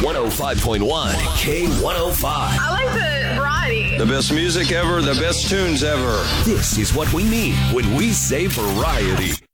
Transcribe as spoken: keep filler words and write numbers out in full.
one oh five point one, K one oh five. I like the variety. The best music ever, the best tunes ever. This is what we mean when we say variety.